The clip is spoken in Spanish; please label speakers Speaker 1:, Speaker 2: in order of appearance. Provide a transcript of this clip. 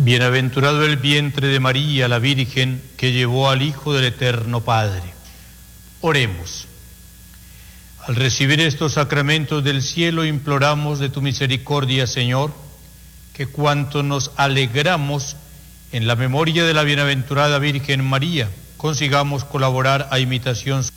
Speaker 1: Bienaventurado el vientre de María, la Virgen, que llevó al Hijo del Eterno Padre. Oremos. Al recibir estos sacramentos del cielo, imploramos de tu misericordia, Señor, que cuanto nos alegramos en la memoria de la bienaventurada Virgen María, consigamos colaborar a imitación